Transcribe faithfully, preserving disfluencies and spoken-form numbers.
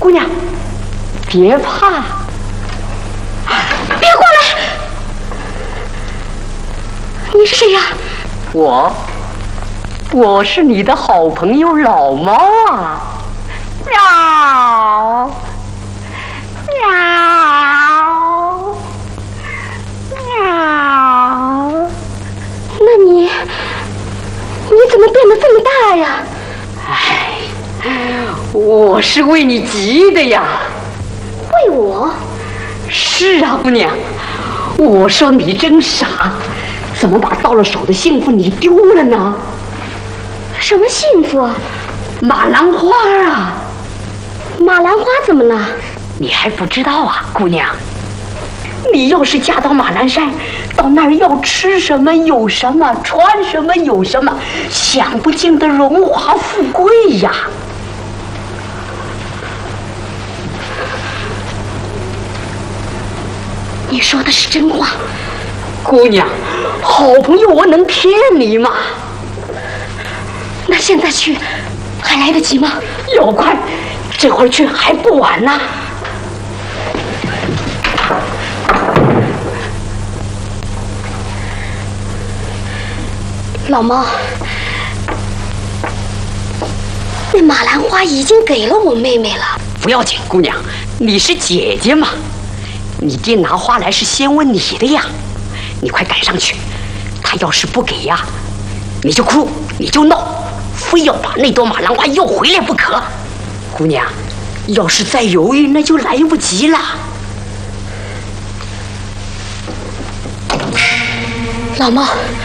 姑娘，别怕， 别过来！你是谁呀？ 我，我是你的好朋友老猫啊！喵，喵，喵。 那你，你怎么变得这么大呀？ 哎，我是为你急的呀。 为我？ 是啊，姑娘。我说你真傻，怎么把到了手的幸福你丢了呢？ 什么幸福？ 马兰花啊！ 马兰花怎么了？ 你还不知道啊，姑娘。你要是嫁到马栏山，到那儿要吃什么有什么，穿什么有什么，享不尽的荣华富贵呀！ 你说的是真话， 姑娘，好朋友，我能骗你吗？ 那现在去还来得及吗？ 要快，这会儿去还不晚呢。 老猫，那马兰花已经给了我妹妹了。 不要紧，姑娘，你是姐姐嘛。你爹拿花来是先问你的呀，你快赶上去。他要是不给呀，你就哭，你就闹，非要把那朵马兰花要回来不可。姑娘，要是再犹豫，那就来不及了。 老猫，